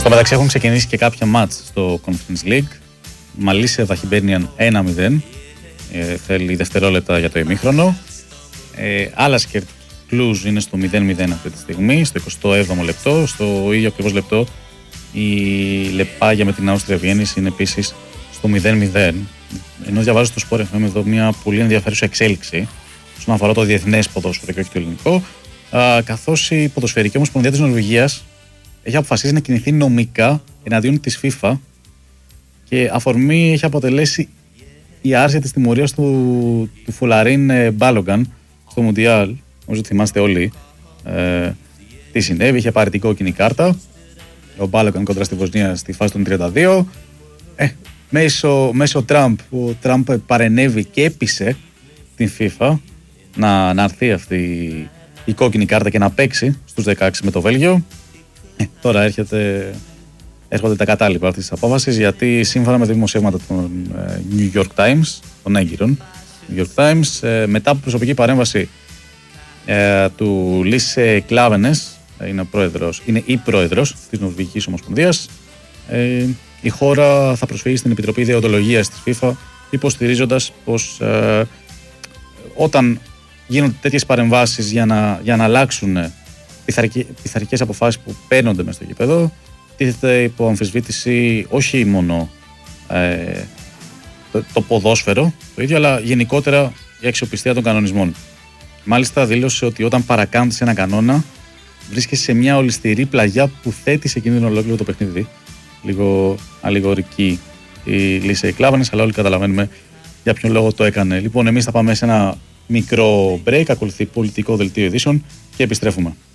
Στο μεταξύ έχουν ξεκινήσει και κάποια μάτς στο Conference League. Μαλίσσε Βαχιμπέρνιαν 1-0. Θέλει δευτερόλεπτα για το ημίχρονο. Άλασκερτ Κλουζ είναι στο 0-0 αυτή τη στιγμή, στο 27ο λεπτό. Στο ίδιο ακριβώς λεπτό η Λεπάγια με την Άουστρια Βιέννης είναι επίσης στο 0-0. Ενώ διαβάζω στο Sport FM εδώ μια πολύ ενδιαφέρουσα εξέλιξη όσον αφορά το διεθνές ποδόσφαιρο και όχι το ελληνικό, καθώς η Ποδοσφαιρική Ομοσπονδία της Νορβηγίας έχει αποφασίσει να κινηθεί νομικά εναντίον της FIFA και αφορμή έχει αποτελέσει η άρση της τιμωρίας του Φολαρίν Μπάλογκαν στο Μουντιάλ. Νομίζω ότι θυμάστε όλοι τι συνέβη. Είχε πάρει την κόκκινη κάρτα ο Μπάλογκαν κόντρα στη Βοσνία στη φάση των 32. Μέσω Τραμπ, ο Τραμπ παρενέβη και έπεισε την FIFA να αρθεί αυτή η κόκκινη κάρτα και να παίξει στους 16 με το Βέλγιο. Τώρα έρχονται τα κατάλοιπα αυτής της απόφασης, γιατί σύμφωνα με δημοσιεύματα των New York Times, των έγκυρων New York Times, μετά από προσωπική παρέμβαση του Λίσε Κλάβενες, είναι η πρόεδρος της Νορβηγικής Ομοσπονδίας, η χώρα θα προσφύγει στην Επιτροπή Δεοντολογίας της FIFA, υποστηρίζοντας πως όταν γίνονται τέτοιες παρεμβάσεις για να αλλάξουν πειθαρχικές αποφάσεις που παίρνονται μέσα στο γήπεδο, τίθεται υπό αμφισβήτηση όχι μόνο το ποδόσφαιρο το ίδιο, αλλά γενικότερα η αξιοπιστία των κανονισμών. Μάλιστα δήλωσε ότι όταν παρακάμπτεις ένα κανόνα βρίσκεσαι σε μια ολισθηρή πλαγιά που θέτει σε κίνδυνο ολόκληρο το παιχνίδι. Λίγο αλληγορική η Λίσε Κλάβενες, αλλά όλοι καταλαβαίνουμε για ποιον λόγο το έκανε. Λοιπόν, εμείς θα πάμε σε ένα μικρό break, ακολουθεί πολιτικό δελτίο ειδήσεων και επιστρέφουμε.